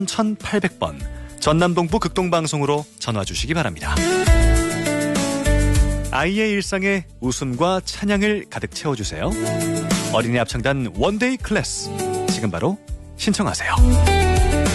1800번 전남동부 극동방송으로 전화 주시기 바랍니다. 아이의 일상에 웃음과 찬양을 가득 채워주세요. 어린이 합창단 원데이 클래스 지금 바로 신청하세요.